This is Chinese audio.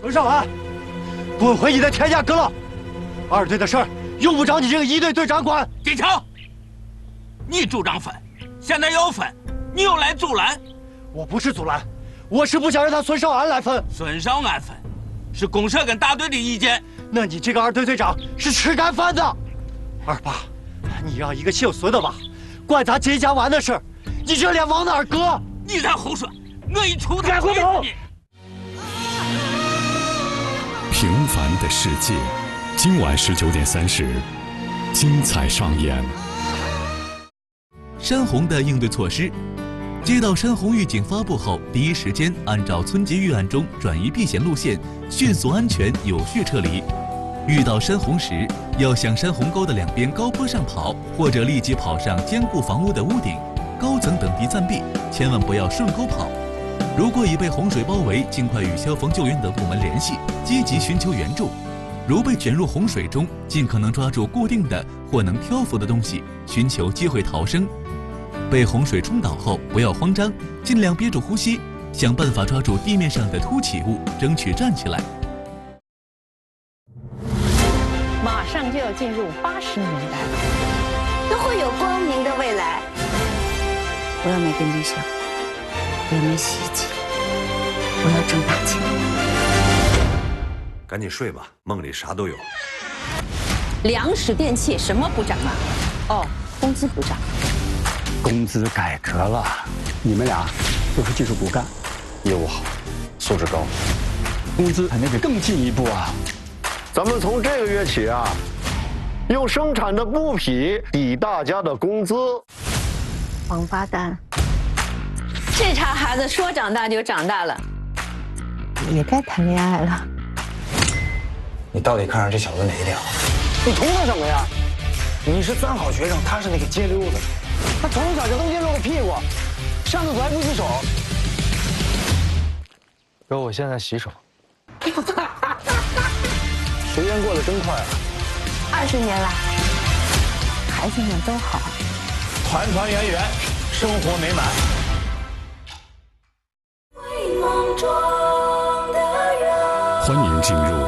孙少安，滚回你的田家阁了！二队的事儿用不着你这个一队队长管。 金城，你主张分，现在要分，你又来阻拦。 我不是阻拦，我是不想让他孙少安来分。 孙少安分，是公社跟大队的意见。 那你这个二队队长是吃干饭的。二爸，你让一个姓孙的吧，管咱金家湾的事，你这脸往哪儿搁？ 你再胡说，我一出改回头。 平凡的世界，今晚19:30，精彩上演。 山洪的应对措施。接到山洪预警发布后，第一时间按照村级预案中转移避险路线，迅速、安全、有序撤离。遇到山洪时，要向山洪沟的两边高坡上跑，或者立即跑上坚固房屋的屋顶、高层等地暂避，千万不要顺沟跑。如果已被洪水包围，尽快与消防救援等部门联系，积极寻求援助。如被卷入洪水中，尽可能抓住固定的或能漂浮的东西，寻求机会逃生。被洪水冲倒后，不要慌张，尽量憋住呼吸，想办法抓住地面上的凸起物，争取站起来。 马上就要进入80年代了， 都会有光明的未来。我要买电冰箱，我要买洗衣机，我要挣大钱。 赶紧睡吧，梦里啥都有。 粮食电器什么不涨啊？哦，工资不涨。 工资改革了，你们俩都是技术骨干，业务好，素质高，工资肯定得更进一步啊！ 咱们从这个月起啊，用生产的布匹抵大家的工资。 王八蛋！ 这茬孩子说长大就长大了， 也该谈恋爱了。 你到底看上这小子哪一点了？你图他什么呀？你是三好学生，他是那个街溜子。他从小就东街露个屁股，上厕所还不洗手。哥，我现在洗手。时间过得真快啊 ！20年来，孩子们都好， 团团圆圆，生活美满。 欢迎进入